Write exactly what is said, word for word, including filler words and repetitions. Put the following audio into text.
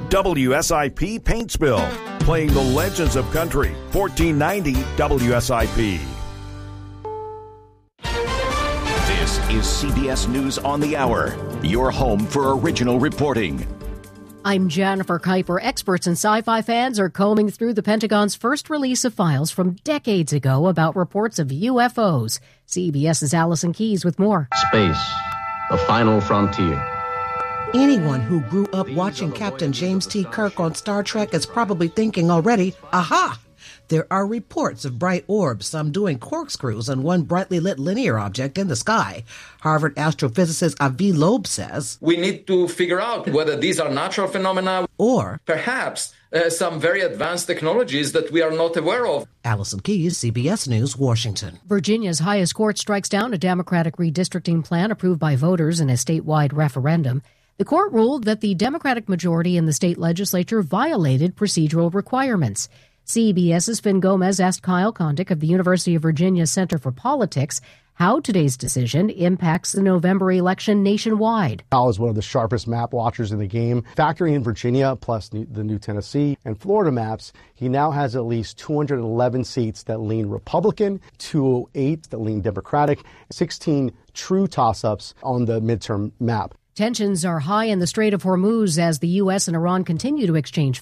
W S I P Paint Spill, playing the legends of country. fourteen ninety W S I P. This is C B S News on the Hour, your home for original reporting. I'm Jennifer Kuiper. Experts and sci-fi fans are combing through the Pentagon's first release of files from decades ago about reports of U F Os. CBS's Allison Keyes with more. Space, the final frontier. Anyone who grew up watching Captain James T. Kirk on Star Trek is probably thinking already, aha! There are reports of bright orbs, some doing corkscrews on one brightly lit linear object in the sky. Harvard astrophysicist Avi Loeb says, we need to figure out whether these are natural phenomena or perhaps uh, some very advanced technologies that we are not aware of. Allison Keyes, C B S News, Washington. Virginia's highest court strikes down a Democratic redistricting plan approved by voters in a statewide referendum. The court ruled that the Democratic majority in the state legislature violated procedural requirements. CBS's Finn Gomez asked Kyle Kondik of the University of Virginia Center for Politics how today's decision impacts the November election nationwide. Kyle is one of the sharpest map watchers in the game. Factoring in Virginia, plus the new Tennessee and Florida maps, he now has at least two hundred eleven seats that lean Republican, two oh eight that lean Democratic, sixteen true toss-ups on the midterm map. Tensions are high in the Strait of Hormuz as the U S and Iran continue to exchange